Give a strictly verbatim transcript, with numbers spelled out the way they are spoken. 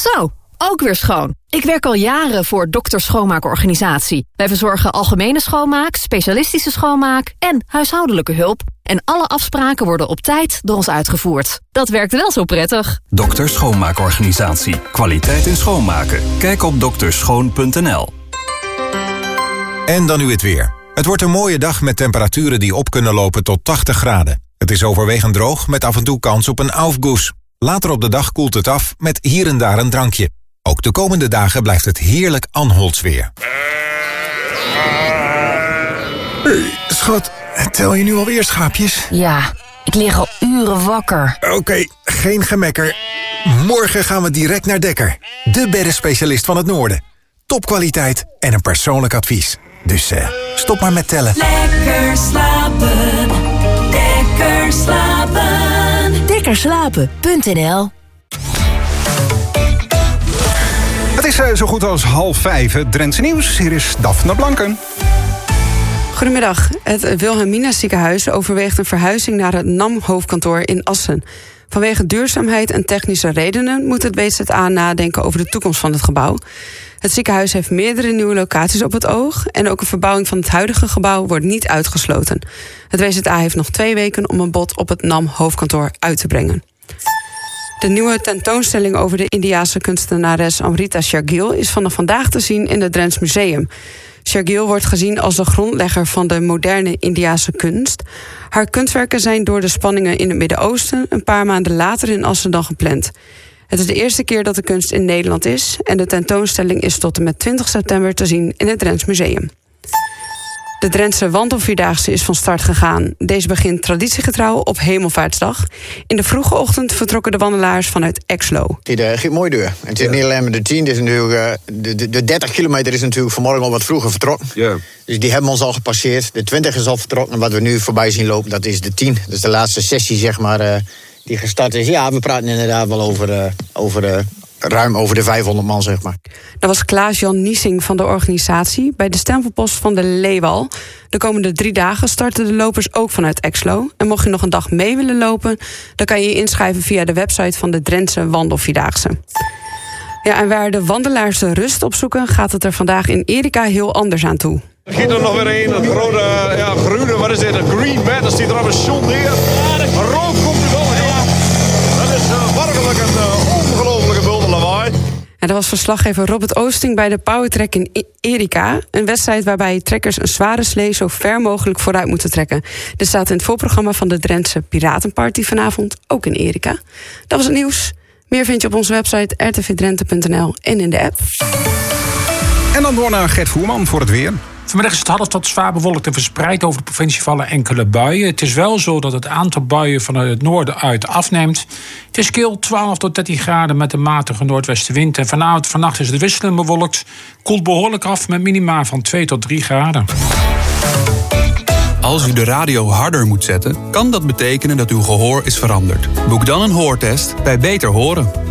Zo, ook weer schoon. Ik werk al jaren voor Dokter Schoonmaakorganisatie. Wij verzorgen algemene schoonmaak, specialistische schoonmaak en huishoudelijke hulp. En alle afspraken worden op tijd door ons uitgevoerd. Dat werkt wel zo prettig. Dokter Schoonmaakorganisatie. Kwaliteit in schoonmaken. Kijk op dokterschoon punt n l. En dan nu het weer. Het wordt een mooie dag met temperaturen die op kunnen lopen tot tachtig graden. Het is overwegend droog met af en toe kans op een aufgoes. Later op de dag koelt het af met hier en daar een drankje. Ook de komende dagen blijft het heerlijk Anholtsweer. Hey, schat, tel je nu alweer schaapjes? Ja, ik lig al uren wakker. Oké, okay, geen gemekker. Morgen gaan we direct naar Dekker. De beddenspecialist van het noorden. Topkwaliteit en een persoonlijk advies. Dus uh, stop maar met tellen. Lekker slapen. Lekker slapen. Dekkerslapen punt n l. Het is uh, zo goed als half vijf. Het Drentse nieuws. Hier is Daphne Blanken. Goedemiddag. Het Wilhelmina ziekenhuis overweegt een verhuizing naar het N A M-hoofdkantoor in Assen. Vanwege duurzaamheid en technische redenen moet het W Z A nadenken over de toekomst van het gebouw. Het ziekenhuis heeft meerdere nieuwe locaties op het oog en ook een verbouwing van het huidige gebouw wordt niet uitgesloten. Het W Z A heeft nog twee weken om een bod op het N A M-hoofdkantoor uit te brengen. De nieuwe tentoonstelling over de Indiase kunstenares Amrita Shergill is vanaf vandaag te zien in het Drents Museum. Shergill wordt gezien als de grondlegger van de moderne Indiase kunst. Haar kunstwerken zijn door de spanningen in het Midden-Oosten een paar maanden later in Assen dan gepland. Het is de eerste keer dat de kunst in Nederland is en de tentoonstelling is tot en met twintig september te zien in het Drents Museum. De Drentse Wandelvierdaagse is van start gegaan. Deze begint traditiegetrouw op Hemelvaartsdag. In de vroege ochtend vertrokken de wandelaars vanuit Exlo. Het uh, gaat mooi door. Het is niet alleen maar de tien, is natuurlijk, uh, de, de, de dertig kilometer is natuurlijk vanmorgen al wat vroeger vertrokken. Ja. Dus die hebben ons al gepasseerd. De twintig is al vertrokken. Wat we nu voorbij zien lopen, dat is de tien. Dat is de laatste sessie, zeg maar, uh, die gestart is. Ja, we praten inderdaad wel over, uh, over uh, ruim over de vijfhonderd man, zeg maar. Dat was Klaas-Jan Niesing van de organisatie bij de stempelpost van de Leeuwal. De komende drie dagen starten de lopers ook vanuit Exlo. En mocht je nog een dag mee willen lopen, dan kan je je inschrijven via de website van de Drentse Wandelvierdaagse. Ja, en waar de wandelaars de rust opzoeken, gaat het er vandaag in Erika heel anders aan toe. Er giet er nog weer een, het grote, ja, groene, wat is dit, een green man, dat ziet er al een John neer. Maar rook komt er wel, ja. Dat is uh, werkelijk een uh, ongelofelijke bulde lawaai. En dat was verslaggever Robert Oosting bij de Powertrek in Erika. Een wedstrijd waarbij trekkers een zware slee zo ver mogelijk vooruit moeten trekken. Dit staat in het voorprogramma van de Drentse Piratenparty vanavond, ook in Erika. Dat was het nieuws. Meer vind je op onze website r t v drenthe punt n l en in de app. En dan door naar Gert Voerman voor het weer. Vanmiddag is het half tot zwaar bewolkt en verspreid over de provincie vallen enkele buien. Het is wel zo dat het aantal buien vanuit het noorden uit afneemt. Het is kil twaalf tot dertien graden met een matige noordwestenwind. En vanavond vannacht is het wisselend bewolkt. Koelt behoorlijk af met minima van twee tot drie graden. Als u de radio harder moet zetten, kan dat betekenen dat uw gehoor is veranderd. Boek dan een hoortest bij Beter Horen.